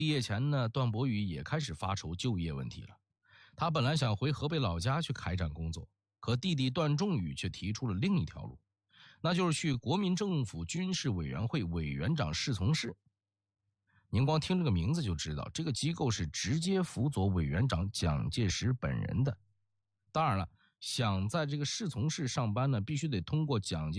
毕业前呢，段博宇也开始发愁就业问题了。他本来想回河北老家去开展工作，可弟弟段仲宇却提出了另一条路，那就是去国民政府军事委员会委员长侍从室。您光听这个名字就知道，这个机构是直接辅佐委员长蒋介石本人的。当然了，想在这个侍从室上班呢，必须得通过蒋介